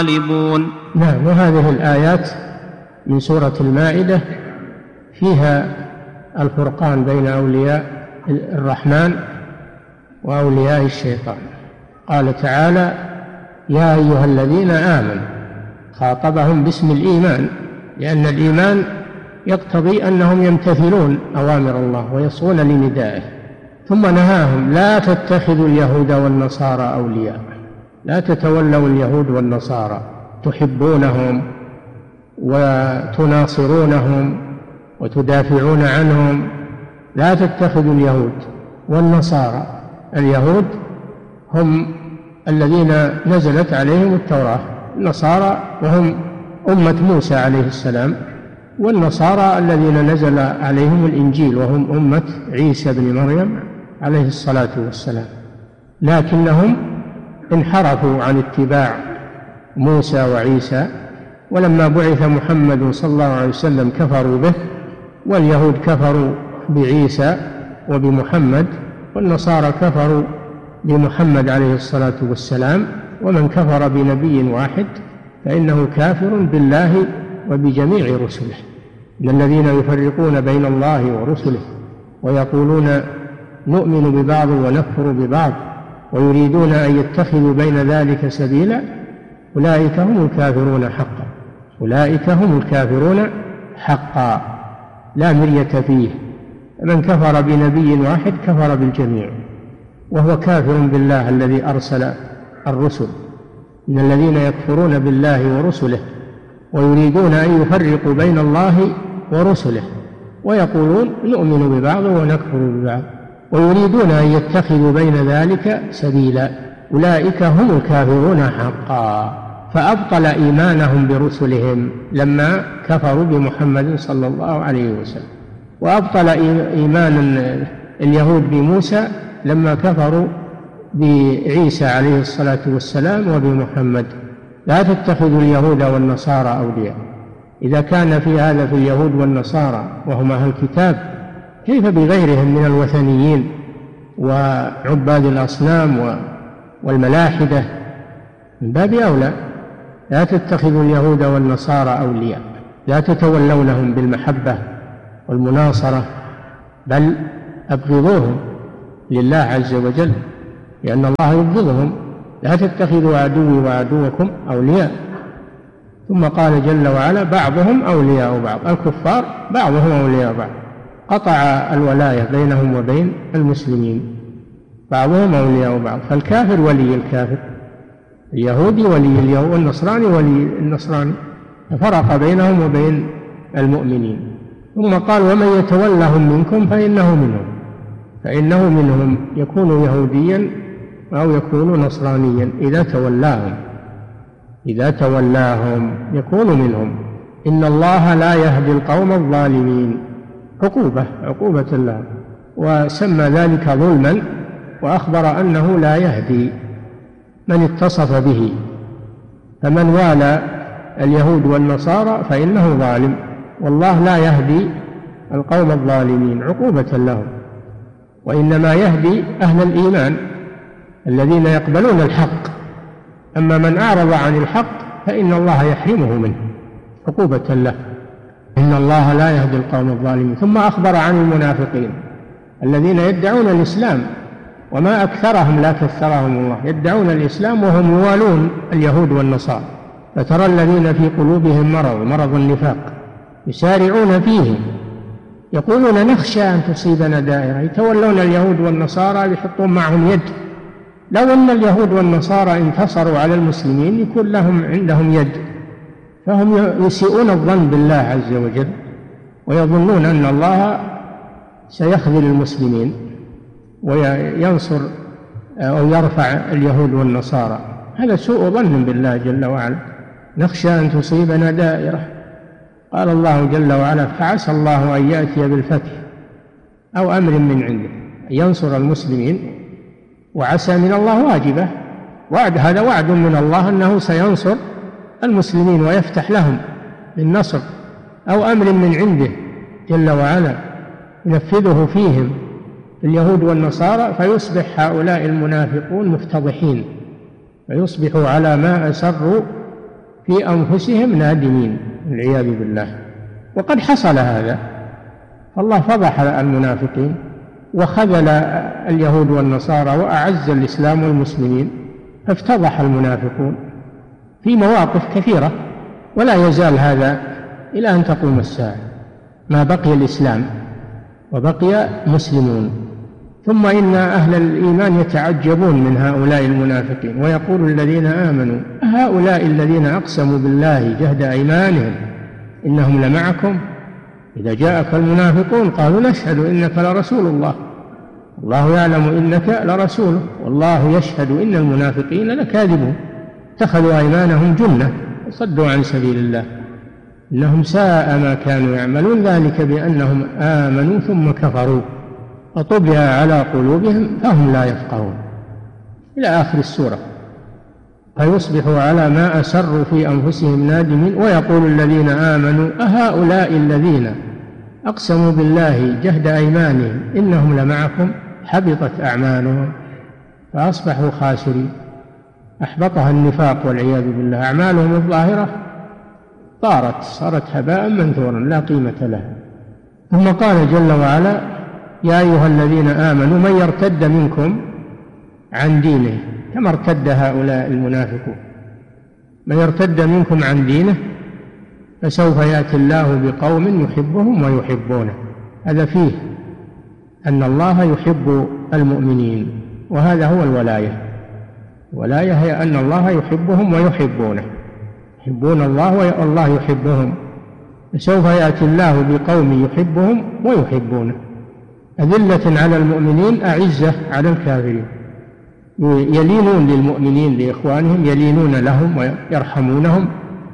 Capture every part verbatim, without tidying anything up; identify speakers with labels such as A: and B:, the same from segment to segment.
A: غالبون.
B: نعم. وهذه الآيات من سورة المائدة فيها الفرقان بين أولياء الرحمن وأولياء الشيطان. قال تعالى: يا أيها الذين آمنوا، خاطبهم باسم الإيمان، لأن الإيمان يقتضي أنهم يمتثلون أوامر الله ويصغون لندائه. ثم نهاهم: لا تتخذوا اليهود والنصارى أولياء، لا تتولوا اليهود والنصارى تحبونهم وتناصرونهم وتدافعون عنهم. لا تتخذوا اليهود والنصارى. اليهود هم الذين نزلت عليهم التوراة، النصارى وهم أمة موسى عليه السلام، والنصارى الذين نزل عليهم الإنجيل وهم أمة عيسى بن مريم عليه الصلاة والسلام. لكنهم انحرفوا عن اتباع موسى وعيسى، ولما بعث محمد صلى الله عليه وسلم كفروا به، واليهود كفروا بعيسى وبمحمد، والنصارى كفروا بمحمد عليه الصلاة والسلام. ومن كفر بنبي واحد فإنه كافر بالله وبجميع رسله. إن الذين يفرقون بين الله ورسله ويقولون نؤمن ببعض ونكفر ببعض ويريدون أن يتخذوا بين ذلك سبيلا أولئك هم الكافرون حقا. أولئك هم الكافرون حقا لا مرية فيه. من كفر بنبي واحد كفر بالجميع، وهو كافر بالله الذي أرسل الرسل. إن الذين يكفرون بالله ورسله ويريدون أن يفرقوا بين الله ورسله ويقولون نؤمن ببعض ونكفر ببعض ويريدون أن يتخذوا بين ذلك سبيلا أولئك هم الكافرون حقا. فأبطل إيمانهم برسلهم لما كفروا بمحمد صلى الله عليه وسلم، وأبطل إيمان اليهود بموسى لما كفروا بعيسى عليه الصلاة والسلام وبمحمد. لا تتخذوا اليهود والنصارى أولياء. إذا كان في هذا في اليهود والنصارى وهم أهل الكتاب، كيف بغيرهم من الوثنيين وعباد الأصنام والملاحدة؟ من باب أولى. لا تتخذوا اليهود والنصارى أولياء، لا تتولونهم بالمحبة والمناصرة، بل أبغضوهم لله عز وجل، لأن الله يبغضهم. لا تتخذوا عدوي وعدوكم أولياء. ثم قال جل وعلا: بعضهم أولياء بعض. الكفار بعضهم أولياء بعض، قطع الولاية بينهم وبين المسلمين، بعضهم أولياء بعض. فالكافر ولي الكافر، اليهودي ولي اليهود، والنصراني ولي النصراني، ففرق بينهم وبين المؤمنين. ثم قال: ومن يتولهم منكم فإنه منهم. فإنه منهم يكون يهوديا أو يكون نصرانيا إذا تولاهم، إذا تولاهم يكون منهم. إن الله لا يهدي القوم الظالمين. عقوبة عقوبة الله، وسمى ذلك ظلما، وأخبر أنه لا يهدي من اتصف به. فمن والى اليهود والنصارى فإنه ظالم، والله لا يهدي القوم الظالمين عقوبة لهم، وإنما يهدي أهل الإيمان الذين يقبلون الحق. أما من أعرض عن الحق فإن الله يحرمه منه عقوبة له. إن الله لا يهدي القوم الظالمين. ثم أخبر عن المنافقين الذين يدعون الإسلام، وما أكثرهم لا كثرهم الله، يدعون الإسلام وهم يوالون اليهود والنصارى. فترى الذين في قلوبهم مرض مرض النفاق يسارعون فيه يقولون نخشى أن تصيبنا دائرة. يتولون اليهود والنصارى يحطون معهم يد. لو أن اليهود والنصارى انتصروا على المسلمين يكون لهم عندهم يد. فهم يسيئون الظن بالله عز وجل، ويظنون أن الله سيخذل المسلمين وينصر أو يرفع اليهود والنصارى. هذا سوء ظن بالله جل وعلا. نخشى أن تصيبنا دائرة. قال الله جل وعلا: فعسى الله أن يأتي بالفتح أو أمر من عنده، ينصر المسلمين. وعسى من الله واجبة، وعد، هذا وعد من الله أنه سينصر المسلمين ويفتح لهم بالنصر. أو أمر من عنده جل وعلا ينفذه فيهم اليهود والنصارى، فيصبح هؤلاء المنافقون مفتضحين، فيصبحوا على ما أسروا في أنفسهم نادمين والعياذ بالله. وقد حصل هذا، فالله فضح المنافقين وخذل اليهود والنصارى وأعز الإسلام والمسلمين، فافتضح المنافقون في مواقف كثيرة، ولا يزال هذا إلى أن تقوم الساعة ما بقي الإسلام وبقي مسلمون. ثم إن أهل الإيمان يتعجبون من هؤلاء المنافقين، ويقول الذين آمنوا هؤلاء الذين أقسموا بالله جهد أيمانهم إنهم لمعكم إذا جاءك المنافقون قالوا نشهد إنك لرسول الله الله يعلم إنك لرسوله والله يشهد إن المنافقين لكاذبون اتخذوا أيمانهم جنة وصدوا عن سبيل الله إنهم ساء ما كانوا يعملون ذلك بأنهم آمنوا ثم كفروا فطبع على قلوبهم فهم لا يفقهون إلى آخر السورة. فيصبحوا على ما أسروا في أنفسهم نادمين. ويقول الذين آمنوا أهؤلاء الذين أقسموا بالله جهد أيمانهم إنهم لمعكم حبطت أعمالهم فأصبحوا خاسرين، أحبطها النفاق والعياذ بالله، أعمالهم الظاهرة طارت صارت هباء منثورا لا قيمة لها. ثم قال جل وعلا يا أيها الذين آمنوا من يرتد منكم عن دينه، كما ارتد هؤلاء المنافقون، من يرتد منكم عن دينه فسوف يأتي الله بقوم يحبهم ويحبونه. هذا فيه أن الله يحب المؤمنين، وهذا هو الولاية. الولاية هي أن الله يحبهم ويحبونه، يحبون الله والله يحبهم، فسوف يأتي الله بقوم يحبهم ويحبونه أذلة على المؤمنين أعزة على الكافرين، يلينون للمؤمنين لإخوانهم، يلينون لهم ويرحمونهم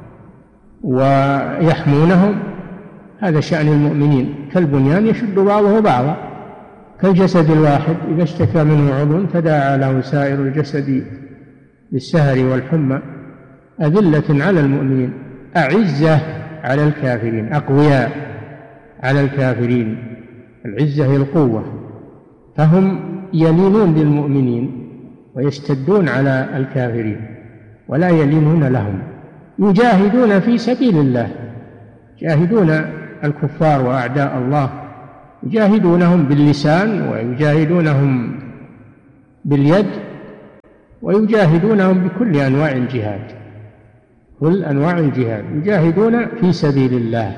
B: ويحمونهم. هذا شأن المؤمنين، كالبنيان يشد بعضه بعضا كالجسد الواحد إذا اشتكى منه عضو تداعى له سائر الجسد بالسهر والحمى. أذلة على المؤمنين أعزة على الكافرين، أقوياء على الكافرين. العزة هي القوة، فهم يلينون للمؤمنين ويشتدون على الكافرين ولا يلينون لهم. يجاهدون في سبيل الله، يجاهدون الكفار وأعداء الله، يجاهدونهم باللسان ويجاهدونهم باليد ويجاهدونهم بكل أنواع الجهاد، كل أنواع الجهاد يجاهدون في سبيل الله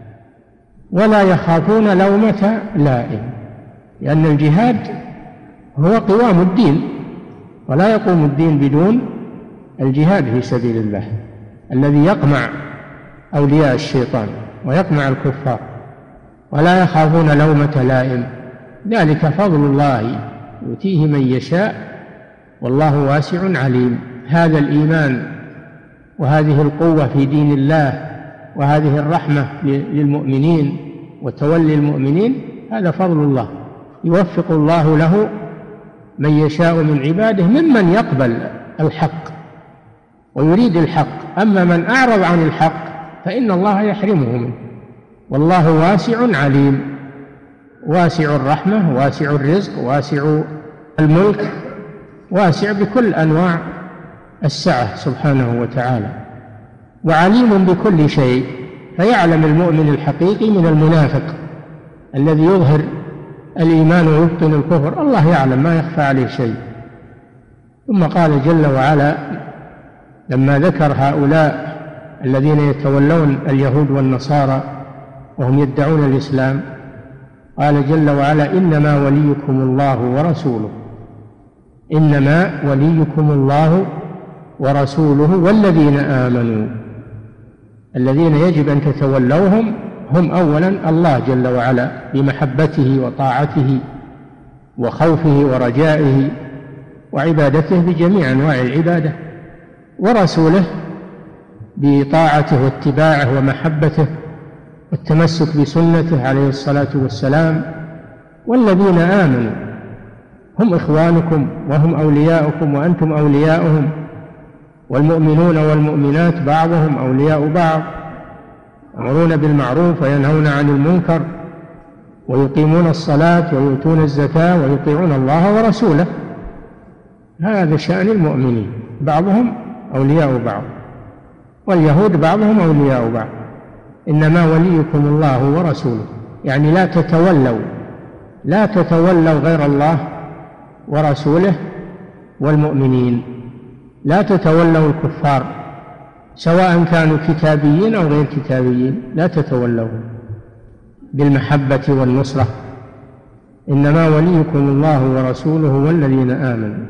B: ولا يخافون لومة لائم، لأن الجهاد هو قوام الدين، ولا يقوم الدين بدون الجهاد في سبيل الله الذي يقمع أولياء الشيطان ويقمع الكفار، ولا يخافون لومة لائم. ذلك فضل الله يؤتيه من يشاء والله واسع عليم. هذا الإيمان وهذه القوة في دين الله وهذه الرحمة للمؤمنين وتولي المؤمنين هذا فضل الله، يوفق الله له من يشاء من عباده ممن يقبل الحق ويريد الحق. أما من أعرض عن الحق فإن الله يحرمه منه، والله واسع عليم، واسع الرحمة، واسع الرزق، واسع الملك، واسع بكل أنواع السعة سبحانه وتعالى، وعليم بكل شيء. فيعلم المؤمن الحقيقي من المنافق الذي يظهر الإيمان ويبطن الكفر، الله يعلم ما يخفى عليه شيء. ثم قال جل وعلا لما ذكر هؤلاء الذين يتولون اليهود والنصارى وهم يدعون الإسلام، قال جل وعلا إنما وليكم الله ورسوله، إنما وليكم الله ورسوله والذين آمنوا. الذين يجب أن تتولوهم هم أولا الله جل وعلا بمحبته وطاعته وخوفه ورجائه وعبادته بجميع أنواع العبادة، ورسوله بطاعته واتباعه ومحبته والتمسك بسنته عليه الصلاة والسلام. والذين آمنوا هم إخوانكم وهم أولياؤكم وأنتم أولياؤهم، والمؤمنون والمؤمنات بعضهم أولياء بعض، يأمرون بالمعروف وينهون عن المنكر ويقيمون الصلاة ويؤتون الزكاة ويطيعون الله ورسوله. هذا شأن المؤمنين، بعضهم أولياء بعض. واليهود بعضهم أولياء بعض. إنما وليكم الله ورسوله، يعني لا تتولوا لا تتولوا غير الله ورسوله والمؤمنين، لا تتولوا الكفار سواء كانوا كتابيين أو غير كتابيين، لا تتولوهم بالمحبة والنصرة. إنما وليكم الله ورسوله والذين آمنوا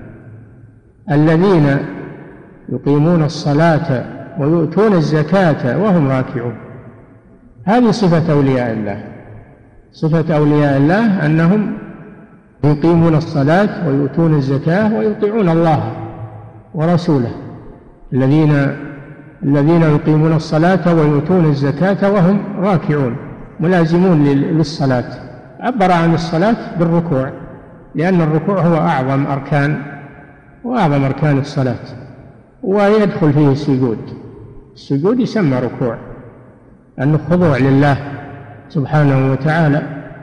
B: الذين يقيمون الصلاة ويؤتون الزكاة وهم راكعون. هذه صفة أولياء الله. صفة أولياء الله أنهم يقيمون الصلاة ويؤتون الزكاة ويطيعون الله ورسوله. الذين الذين يقيمون الصلاة ويؤتون الزكاة وهم راكعون ملازمون للصلاة. عبر عن الصلاة بالركوع لأن الركوع هو أعظم أركان وأعظم أركان الصلاة، ويدخل فيه السجود. السجود يسمى ركوع أنه خضوع لله سبحانه وتعالى.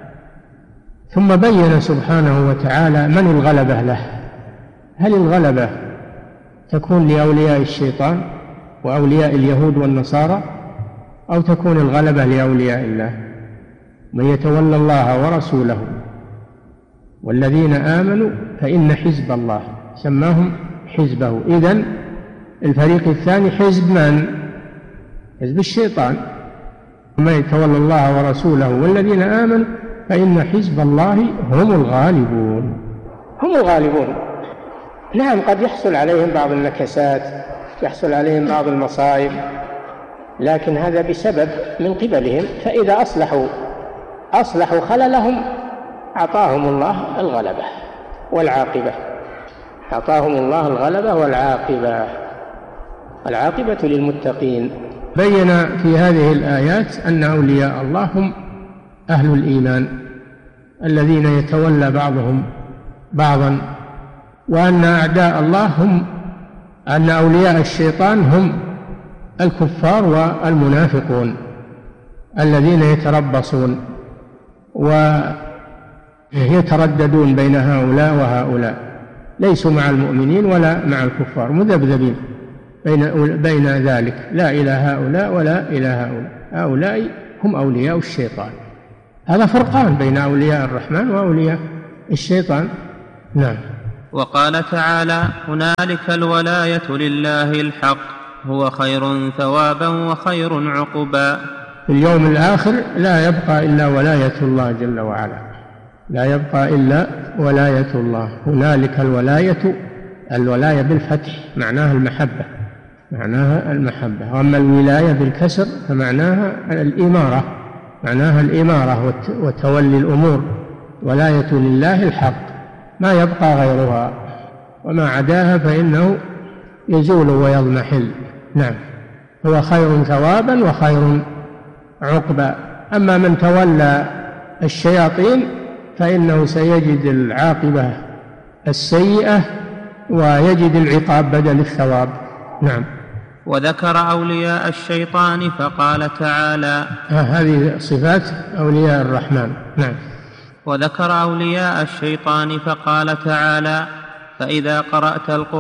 B: ثم بين سبحانه وتعالى من الغلبة له. هل الغلبة تكون لأولياء الشيطان وأولياء اليهود والنصارى، أو تكون الغلبة لأولياء الله؟ من يتولى الله ورسوله والذين آمنوا فإن حزب الله، سماهم حزبه. إذن الفريق الثاني حزب من؟ حزب الشيطان. من يتولى الله ورسوله والذين آمنوا فإن حزب الله هم الغالبون. هم الغالبون. نعم، قد يحصل عليهم بعض النكسات، يحصل عليهم بعض المصائب، لكن هذا بسبب من قبلهم، فإذا أصلحوا أصلحوا خللهم أعطاهم الله الغلبة والعاقبة. أعطاهم الله الغلبة والعاقبة. العاقبة للمتقين. بين في هذه الآيات أن أولياء الله هم أهل الإيمان الذين يتولى بعضهم بعضا، وأن أعداء الله هم أن أولياء الشيطان هم الكفار والمنافقون الذين يتربصون ويترددون بين هؤلاء وهؤلاء، ليسوا مع المؤمنين ولا مع الكفار، مذبذبين بين بين ذلك، لا إلى هؤلاء ولا إلى هؤلاء. هؤلاء هم أولياء الشيطان. هذا فرقان بين أولياء الرحمن وأولياء الشيطان. نعم.
A: وقال تعالى: هنالك الولاية لله الحق هو خير ثوابا وخير عقبا.
B: في اليوم الآخر لا يبقى إلا ولاية الله جل وعلا، لا يبقى إلا ولاية الله. هنالك الولاية، الولاية بالفتح معناها المحبة، معناها المحبة. وأما الولاية بالكسر فمعناها الإمارة، معناها الإمارة وتولي الأمور. ولاية لله الحق ما يبقى غيرها، وما عداها فإنه يزول ويضمحل. نعم. هو خير ثوابا وخير عقبا. أما من تولى الشياطين فإنه سيجد العاقبة السيئة ويجد العقاب بدل الثواب. نعم.
A: وذكر أولياء الشيطان فقال تعالى:
B: هذه صفات أولياء الرحمن. نعم.
A: وذكر أولياء الشيطان فقال تعالى: فإذا قرأت القرآن